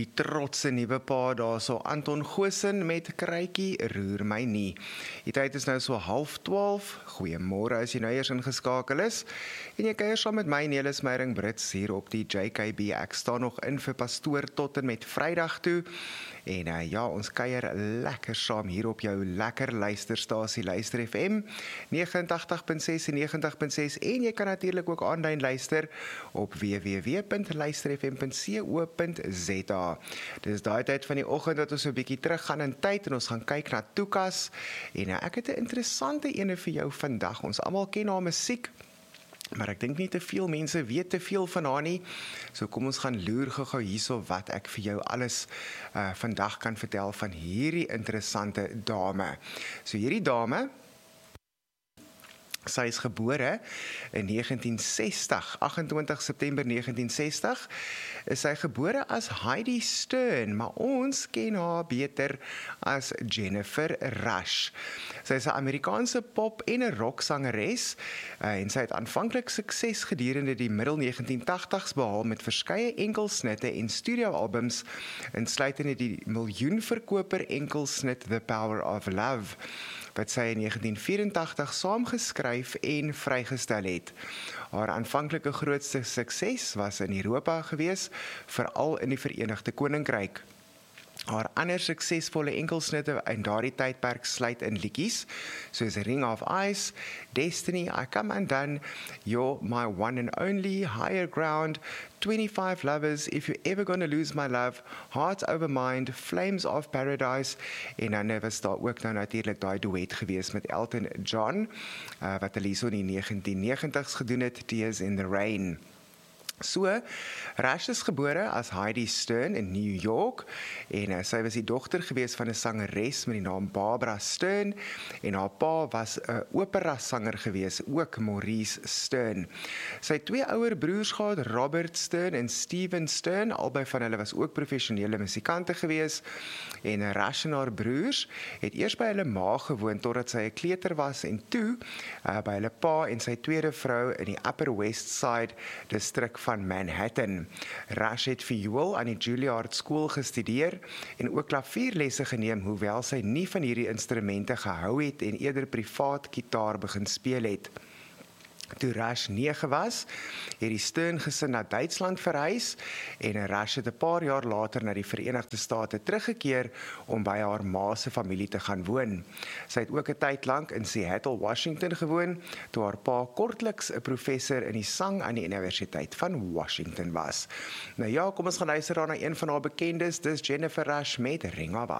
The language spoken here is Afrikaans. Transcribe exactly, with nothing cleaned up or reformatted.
Die trotse nuwe pa daarso, Anton Goosen met Kruikie roer my nie. Die tyd is nou so half twaalf. Goeiemôre as jy nou eers ingeskakel is. En jy kuier saam met my Nelis Meyering Brits hier op die J K B. Ek staan nog in vir pastoor tot en met Vrydag toe. En uh, ja, ons kuier lekker saam hier op jou lekker luisterstasie Luister F M negentig punt ses en negentig punt ses en jy kan natuurlik ook aanlyn luister op w w w punt luister f m punt co punt z a. Dit is daai tyd van die oggend dat ons 'n bietjie teruggaan in tyd en ons gaan kyk na Toekas. En uh, ek het 'n interessante ene vir jou vandag. Ons almal ken haar musiek, maar ek dink nie te veel mense weet te veel van haar nie. So kom ons gaan loer gou-gou hierso wat ek vir jou alles uh, vandag kan vertel van hierdie interessante dame. So hierdie dame, sy is gebore in negentien sestig, agt-en-twintig September negentien sestig, is sy gebore as Heidi Stern, maar ons ken haar beter as Jennifer Rush. Sy is 'n Amerikaanse pop- en 'n rocksangeres, en sy het aanvanklik sukses gedurende die middel negentien tagtigs behaal met verskeie enkelsnitte en studioalbums, insluitende die miljoenverkoper enkelsnit The Power of Love, wat sy in negentien vyerentagtig saamgeskryf en vrygestel het. Haar aanvanklike grootste sukses was in Europa gewees, veral in die Verenigde Koninkryk. Haar ander suksesvolle enkelsnitte in daardie tydperk sluit in liedjies soos Ring of Ice, Destiny, I Come Undone, You're My One and Only, Higher Ground, twenty-five Lovers, If You're Ever Gonna Lose My Love, Heart Over Mind, Flames of Paradise, en dan was daar ook nou natuurlik daai duet gewees met Elton John, uh, wat hulle so in die negentien negentigs gedoen het, Tears in the Rain. So, Rush is gebore as Heidi Stern in New York en uh, sy was die dogter gewees van 'n sangeres met die naam Barbara Stern en haar pa was 'n opera sanger gewees, ook Maurice Stern. Sy het twee ouer broers gehad, Robert Stern en Steven Stern, albei van hulle was ook professionele musikante gewees en uh, Rush en haar broers het eers by hulle ma gewoon totdat sy 'n kleuter was en toe uh, by hulle pa en sy tweede vrou in die Upper West Side distrik van van Manhattan. Rush het viool aan die Juilliard School gestudeer en ook klavierlesse geneem, hoewel sy nie van hierdie instrumente gehou het en eerder privaat gitaar begin speel het. Toe Rush nege was, het die Stern gesin na Duitsland verhuis en Rush het 'n paar jaar later na die Verenigde State teruggekeer om by haar ma se familie te gaan woon. Sy het ook 'n tyd lank in Seattle, Washington gewoon, toe haar pa kortliks 'n professor in die sang aan die Universiteit van Washington was. Nou ja, kom ons gaan luister na een van haar bekendes, dis Jennifer Rush met Ring of